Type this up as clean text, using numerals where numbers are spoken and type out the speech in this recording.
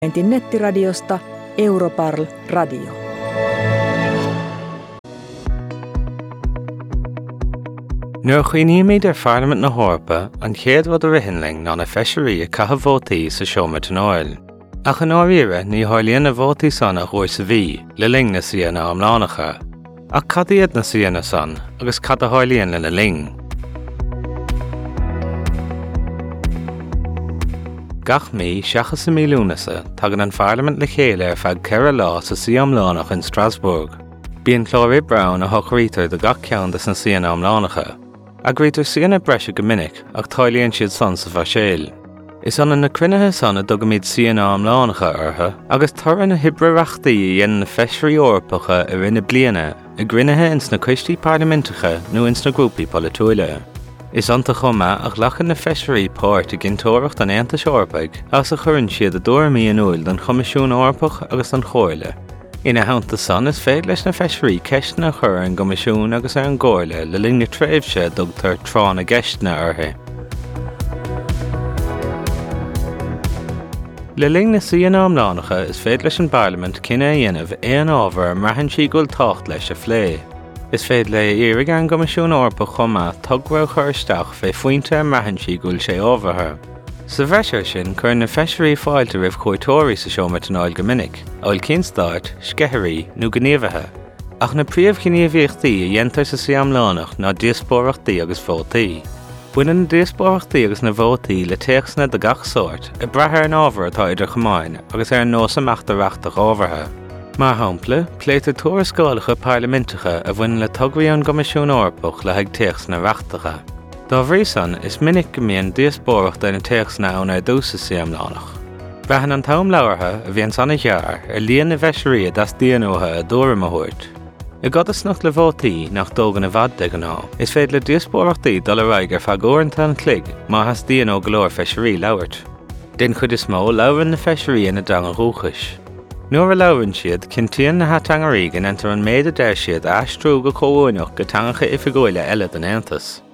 nettiradiosta Europarl Radio. Nuair chuoiníomid ar Parliament na Hórpa an chéad rud a rihinling ná na feisirí a catha vótaí sa seomra an Áil. Ach an áiríre ní tharlaíonn na vótaí sanna chuir sa bhí le ling na síana amlánacha. Ach cad iad na síana san agus cad a tharlaíonn le na ling. Gach mí seachas sa mílúnasa tagan an Parliament le chéile ar feadh ceithre lá sa sí amlánach in Strasbourg. Bíonn Cláraidd Brown a thuchrítear de gach ceann san síana amlánacha. Agrítear síana breise go minic ach táilíonn siad san sa bhaisiéil. Is anna na cruinnithe sanna dogamid síana amlánacha ortha agus turann na hibreachtaí dhéanann na feisirí orpacha ar rinne bliana i gruinnithe ins na coistí parlamentacha nó ins na grúpaí polaitíola. Is anta chuma ach lachan na feisirí páirt a gintóireacht an Aontas Eorpaig as a churann siad a dóramí an uail den Choimisiún Eorpach agus an Chóile. Ina haanta san is féad leis na feisirí ceistena chur an Gcoimisiún agus ar an Gáile le ling na tréimhse dugtar trán a gceistena orthu. Le ling na síana amlánacha is féad leis an Parliament cinna a dhéanamh éon ábhar marthann sí gúil tácht leis a phlé. Is féad le iarraig an Gcoimisiún Eorpach chuma tugrabh chuiristeach fé faointe a marthann sí gúil sé ábhartha. Sa bheisiir sin chuir na feisirí fáilte ribh chuairteoirí sa seomra an Áil go minic, áil cinstáit, sceithearí nó gníomhaithe. Ach na príomhghníomhaíochtaí a dhéantar sa sí amlánach ná díospóireachtaí agus vótaí. Buineann na díospóireachtaí agus na vótaí le téachsanna de gach sort i brathair an ábhar atá idir chomáin agus ar an nós amachtarreachtach ábhartha. Mar shampla, pléitear tuarascálacha parlamentacha a bhain le tugraí an Gcoimisiún Eorpach le ag téachsanna reachtacha. Dá bhríosan is minic go mbíonn díospóireachta na téachsanna ann ar dús sa sí amlánach. Breathan an taim leabhartha a bhíonn sanna ghearr ar líon na bheisirí a das díonótha a dúram a thuairt. I gcodas nach le vótaí nach dógan a bhad de gná, is féad le díospóireachtaí dul a raig ar feadh uaireanta an clig má has díonó go leor feisirí labhairt. Den chud is mó labhann na feisirí ina dang rúchais. Nuair a labhann siad, cintíonn na hatangarí gan antar an méid a deir siad aistrú go chomhúineach go tangacha ifigóile eile den Aontas.